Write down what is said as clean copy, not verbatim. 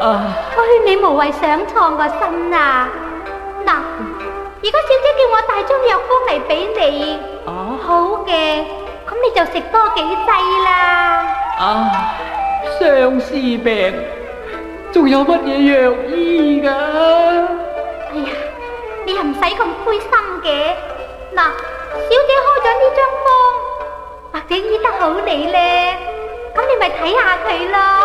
我勸你無謂上創個心啊！嗱，如果小姐叫我帶張藥方嚟俾你，好嘅，咁你就食多幾劑啦。 相思病仲有乜嘢藥醫噶？ 哎呀，你又唔使咁灰心嘅。嗱，小姐開咗呢張方，或者醫得好你咧，咁你咪睇下佢咯。